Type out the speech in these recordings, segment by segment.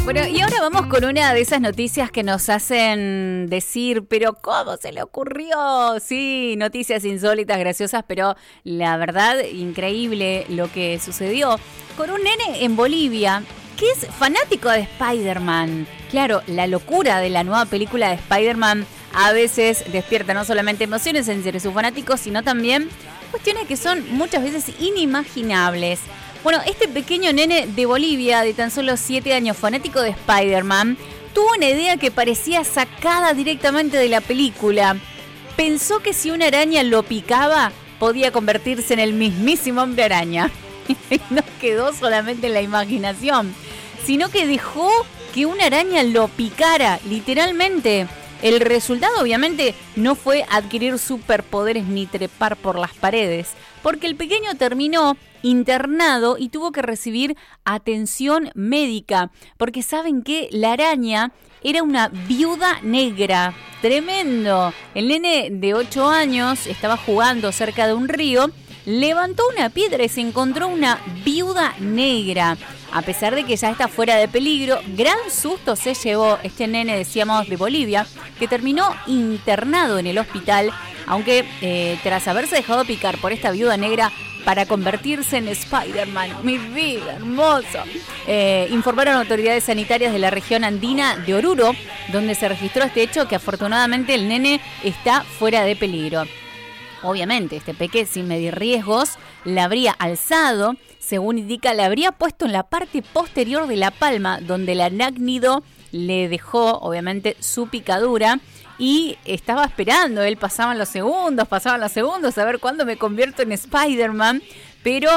Bueno, y ahora vamos con una de esas noticias que nos hacen decir, pero ¿cómo se le ocurrió? Sí, noticias insólitas, graciosas, pero la verdad, increíble lo que sucedió con un nene en Bolivia que es fanático de Spider-Man. Claro, la locura de la nueva película de Spider-Man a veces despierta no solamente emociones entre sus fanáticos, sino también cuestiones que son muchas veces inimaginables. Bueno, este pequeño nene de Bolivia, de tan solo 7 años, fanático de Spider-Man, tuvo una idea que parecía sacada directamente de la película. Pensó que si una araña lo picaba, podía convertirse en el mismísimo hombre araña. Y no quedó solamente en la imaginación, sino que dejó que una araña lo picara, literalmente. El resultado, obviamente, no fue adquirir superpoderes ni trepar por las paredes, porque el pequeño terminó internado y tuvo que recibir atención médica, porque saben que la araña era una viuda negra. Tremendo. El nene de 8 años estaba jugando cerca de un río, levantó una piedra y se encontró una viuda negra. A pesar de que ya está fuera de peligro, gran susto se llevó este nene, decíamos, de Bolivia, que terminó internado en el hospital, aunque tras haberse dejado picar por esta viuda negra para convertirse en Spider-Man. Mi vida, hermoso. Informaron autoridades sanitarias de la región andina de Oruro, donde se registró este hecho, que afortunadamente el nene está fuera de peligro. Obviamente, este peque, sin medir riesgos, la habría alzado, según indica, la habría puesto en la parte posterior de la palma, donde el arácnido le dejó, obviamente, su picadura, y estaba esperando. Él pasaban los segundos, a ver cuándo me convierto en Spider-Man. Pero,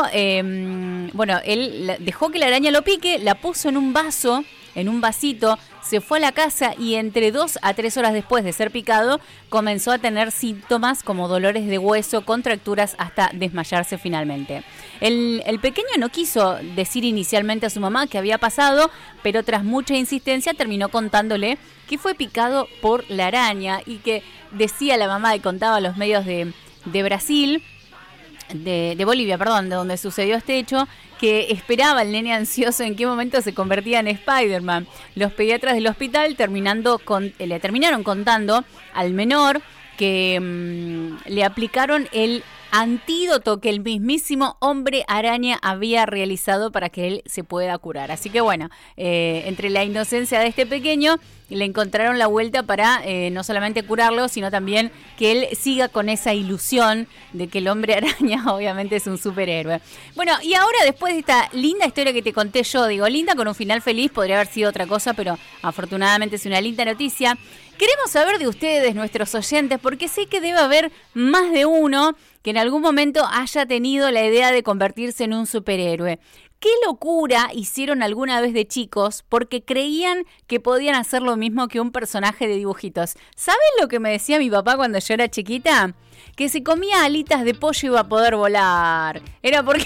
bueno, él dejó que la araña lo pique, la puso en un vaso, en un vasito, se fue a la casa y entre 2 a 3 horas después de ser picado comenzó a tener síntomas como dolores de hueso, contracturas, hasta desmayarse finalmente. El pequeño no quiso decir inicialmente a su mamá qué había pasado, pero tras mucha insistencia terminó contándole que fue picado por la araña y que decía la mamá y contaba a los medios de Brasil, de Bolivia, perdón, de donde sucedió este hecho, que esperaba el nene ansioso en qué momento se convertía en Spider-Man. Los pediatras del hospital le terminaron contando al menor que le aplicaron el antídoto que el mismísimo hombre araña había realizado para que él se pueda curar. Así que bueno, entre la inocencia de este pequeño, le encontraron la vuelta para no solamente curarlo, sino también que él siga con esa ilusión de que el hombre araña obviamente es un superhéroe. Bueno, y ahora después de esta linda historia que te conté yo, digo linda con un final feliz, podría haber sido otra cosa, pero afortunadamente es una linda noticia. Queremos saber de ustedes, nuestros oyentes, porque sé que debe haber más de uno que en algún momento haya tenido la idea de convertirse en un superhéroe. ¿Qué locura hicieron alguna vez de chicos porque creían que podían hacer lo mismo que un personaje de dibujitos? ¿Saben lo que me decía mi papá cuando yo era chiquita? Que si comía alitas de pollo iba a poder volar. Era porque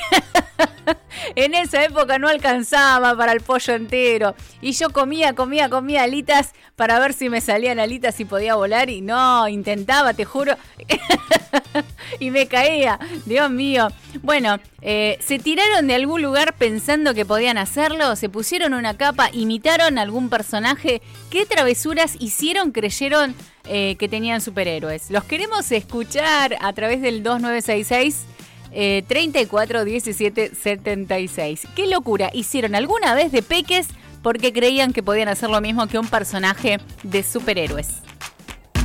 en esa época no alcanzaba para el pollo entero. Y yo comía alitas para ver si me salían alitas y podía volar. Y no, intentaba, te juro. Y me caía. Dios mío. Bueno, se tiraron de algún lugar pensando que podían hacerlo. Se pusieron una capa, imitaron a algún personaje. ¿Qué travesuras hicieron? Creyeron que tenían superhéroes. Los queremos escuchar a través del 2966 34 17 76. ¿Qué locura hicieron alguna vez de peques porque creían que podían hacer lo mismo que un personaje de superhéroes?